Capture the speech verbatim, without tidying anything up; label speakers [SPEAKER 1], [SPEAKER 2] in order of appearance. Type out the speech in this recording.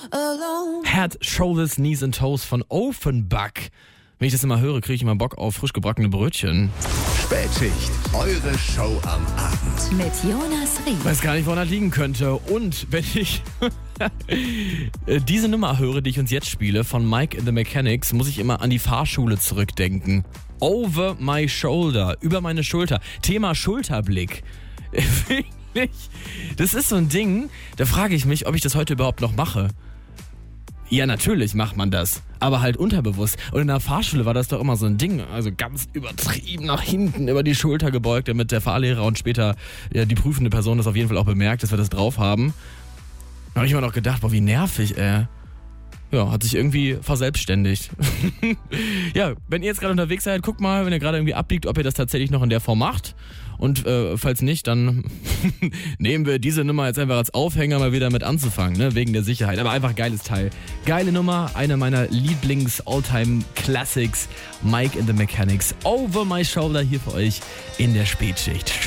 [SPEAKER 1] Head, Shoulders, Knees and Toes von Offenbach. Wenn ich das immer höre, kriege ich immer Bock auf frisch gebackene Brötchen.
[SPEAKER 2] Spätschicht, eure Show am Abend.
[SPEAKER 3] Mit Jonas Rieck.
[SPEAKER 1] Weiß gar nicht, woran das liegen könnte. Und wenn ich diese Nummer höre, die ich uns jetzt spiele, von Mike in the Mechanics, muss ich immer an die Fahrschule zurückdenken. Over my shoulder, über meine Schulter. Thema Schulterblick. Wirklich, das ist so ein Ding, da frage ich mich, ob ich das heute überhaupt noch mache. Ja, natürlich macht man das, aber halt unterbewusst. Und in der Fahrschule war das doch immer so ein Ding, also ganz übertrieben nach hinten über die Schulter gebeugt, damit der Fahrlehrer und später ja, die prüfende Person das auf jeden Fall auch bemerkt, dass wir das drauf haben. Da habe ich mir noch gedacht, boah, wie nervig, ey. Ja, hat sich irgendwie verselbstständigt. Ja, wenn ihr jetzt gerade unterwegs seid, guckt mal, wenn ihr gerade irgendwie abbiegt, ob ihr das tatsächlich noch in der Form macht. Und äh, falls nicht, dann nehmen wir diese Nummer jetzt einfach als Aufhänger mal wieder mit anzufangen, ne? Wegen der Sicherheit. Aber einfach geiles Teil. Geile Nummer, eine meiner Lieblings-Alltime-Classics, Mike in the Mechanics. Over my shoulder hier für euch in der Spätschicht.